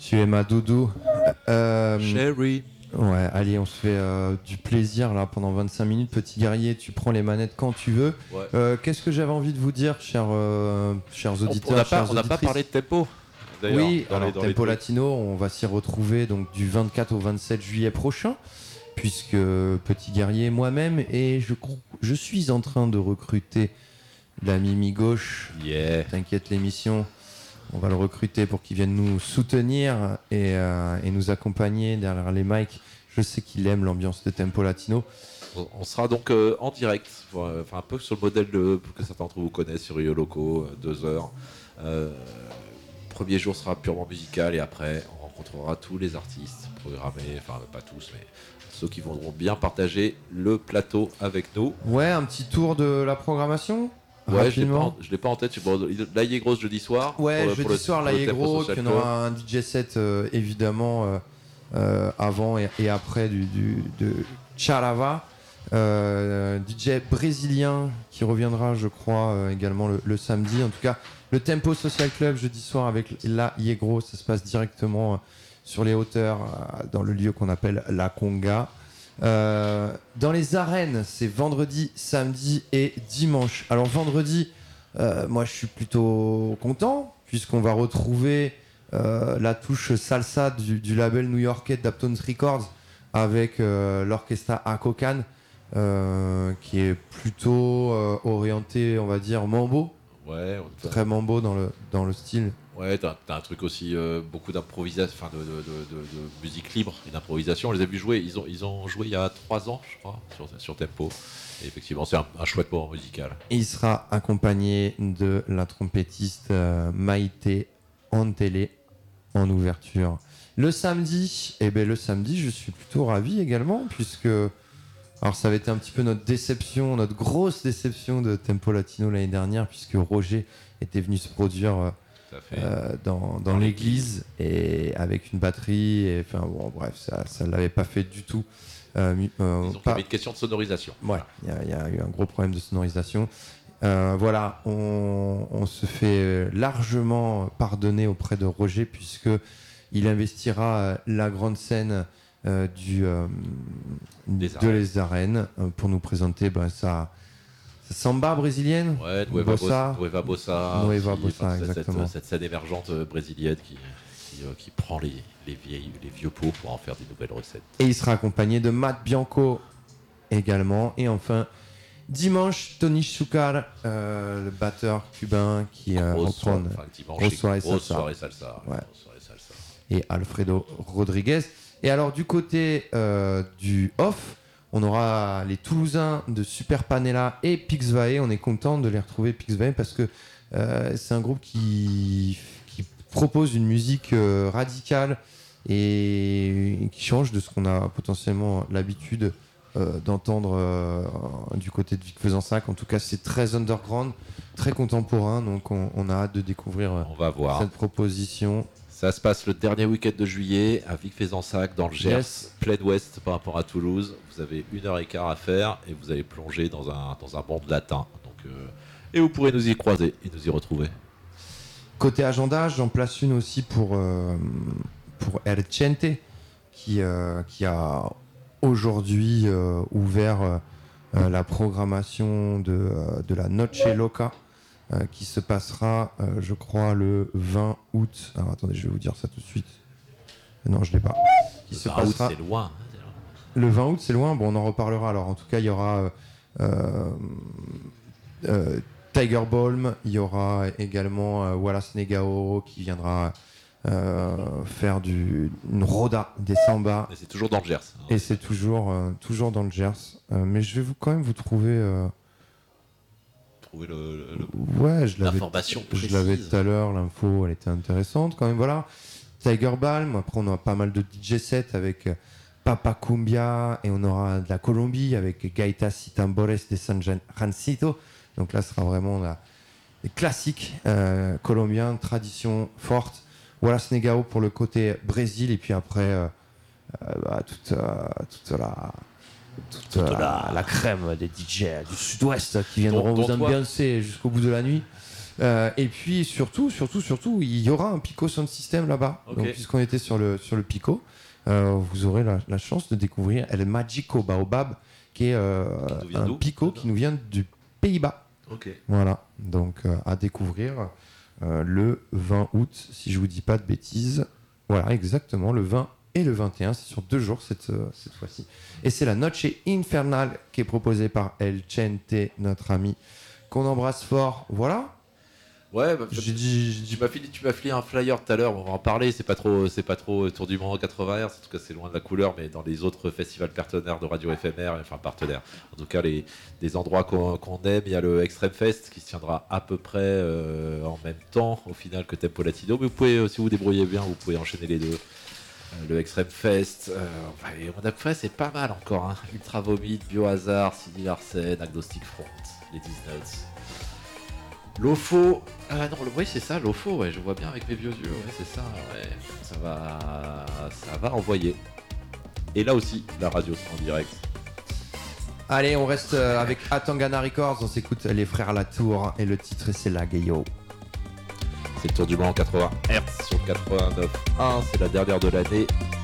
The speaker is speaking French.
Tu es ma doudou. Sherry. Ouais, allez, on se fait du plaisir là pendant 25 minutes. Petit guerrier, tu prends les manettes quand tu veux. Ouais. Qu'est-ce que j'avais envie de vous dire, chers auditeurs, On n'a pas parlé de tempo. Oui, alors Tempo Latino, on va s'y retrouver donc du 24 au 27 juillet prochain, puisque Petit Guerrier, moi-même, et je suis en train de recruter la Mimi Gauche. Yeah. T'inquiète, l'émission, on va le recruter pour qu'il vienne nous soutenir et nous accompagner derrière les mics. Je sais qu'il aime l'ambiance de Tempo Latino. On sera donc en direct, un peu sur le modèle que certains d'entre vous connaissent sur Rio Loco, 2 heures. Premier jour sera purement musical et après on rencontrera tous les artistes programmés, enfin pas tous, mais ceux qui voudront bien partager le plateau avec nous. Ouais, un petit tour de la programmation. Ouais, je l'ai pas en tête. Bon, là, il est gros jeudi soir. Ouais, jeudi soir, là, il est gros. Puis on aura un DJ set évidemment avant et après de Charava. DJ brésilien qui reviendra, je crois, également le samedi. En tout cas, le Tempo Social Club jeudi soir avec la Yegro, ça se passe directement sur les hauteurs dans le lieu qu'on appelle la Conga. Dans les arènes, c'est vendredi, samedi et dimanche. Alors vendredi, moi je suis plutôt content puisqu'on va retrouver la touche salsa du label new-yorkais Daptones Records avec l'orchestra Akokan qui est plutôt orienté, on va dire, mambo. Ouais, très mambo dans le style. Ouais, t'as un truc aussi, beaucoup d'improvisation, enfin de musique libre et d'improvisation. On les a vus jouer, ils ont joué il y a 3 ans, je crois, sur Tempo. Et effectivement, c'est un chouette moment musical. Et il sera accompagné de la trompettiste Maïté Antele en ouverture. Le samedi, je suis plutôt ravi également, puisque alors ça avait été un petit peu notre grosse déception de Tempo Latino l'année dernière, puisque Roger était venu se produire dans l'église et avec une batterie. Et, enfin bon, bref, ça l'avait pas fait du tout. Disons qu'il y avait une question de sonorisation. Ouais, il y a eu un gros problème de sonorisation. Voilà, on se fait largement pardonner auprès de Roger puisque il investira la grande scène de les arènes pour nous présenter sa samba brésilienne. Ouais, Nueva Bossa, exactement. Cette scène émergente brésilienne qui prend les vieux pots pour en faire des nouvelles recettes. Et il sera accompagné de Matt Bianco également. Et enfin, dimanche, Tony Chucar, le batteur cubain qui reprend grosse soirée salsa. Ouais. Et Alfredo Rodriguez. Et alors du côté du off, on aura les Toulousains de Super Panela et Pixvae. On est content de les retrouver, Pixvae, parce que c'est un groupe qui propose une musique radicale et qui change de ce qu'on a potentiellement l'habitude d'entendre du côté de Vic Fezensac. En tout cas, c'est très underground, très contemporain, donc on a hâte de découvrir cette proposition. Ça se passe le dernier week-end de juillet à Vic Fezensac dans le Gers, plein ouest par rapport à Toulouse. Vous avez 1h15 à faire et vous allez plonger dans un monde latin. Donc, et vous pourrez nous y croiser et nous y retrouver. Côté agenda, j'en place une aussi pour Erchente qui a aujourd'hui ouvert la programmation de la Noche Loca qui se passera, je crois, le 20 août. Alors attendez, je vais vous dire ça tout de suite. Non, je ne l'ai pas. Le 20 août, c'est loin. Le 20 août, c'est loin. Bon, on en reparlera. Alors, en tout cas, il y aura Tiger Balm. Il y aura également Wallace Negao qui viendra faire une roda des samba. Et c'est toujours dans le Gers. Et c'est toujours dans le Gers. Mais je vais quand même vous trouver... l'information précise. Je l'avais tout à l'heure, l'info, elle était intéressante quand même. Voilà, Tiger Balm. Après, on aura pas mal de DJ sets avec Papa Cumbia et on aura de la Colombie avec Gaitas y Tambores de San Jancito. Donc là, ce sera vraiment des classiques colombiens, tradition forte. Wallace Negao pour le côté Brésil et puis après toute la crème des DJ du sud-ouest qui viendront vous ambiancer jusqu'au bout de la nuit. Et puis surtout, il y aura un Pico Sound System là-bas. Okay. Donc, puisqu'on était sur le Pico, vous aurez la chance de découvrir El Magico Baobab, qui est un Pico qui nous vient du Pays-Bas. Okay. Voilà, donc à découvrir le 20 août, si je vous dis pas de bêtises. Voilà, exactement, le 20 et le 21, c'est sur 2 jours cette fois-ci. Et c'est la Noche Infernal qui est proposée par El Chente, notre ami, qu'on embrasse fort. Voilà. Ouais, tu m'as filé un flyer tout à l'heure, on va en parler, c'est pas trop Tour du Monde 80 Hz, en tout cas c'est loin de la couleur, mais dans les autres festivals partenaires de Radio FMR, enfin partenaires, en tout cas des endroits qu'on aime, il y a le Extreme Fest qui se tiendra à peu près en même temps au final que Tempo Latino, mais vous pouvez, si vous débrouillez bien, vous pouvez enchaîner les deux. Le Extreme Fest, on a fait, c'est pas mal encore, hein. Ultra Vomit, Biohazard, Cindy Larsen, Agnostic Front, les Disnotes. L'OFO, oui c'est ça, l'OFO, ouais, je vois bien avec mes vieux yeux, ouais c'est ça, ouais, ça va envoyer. Et là aussi, la radio en direct. Allez, on reste avec Atangana Records, on s'écoute les frères Latour et le titre c'est La Gayo. C'est le Tour du Monde 80 Hz sur 89.1, c'est la dernière de l'année.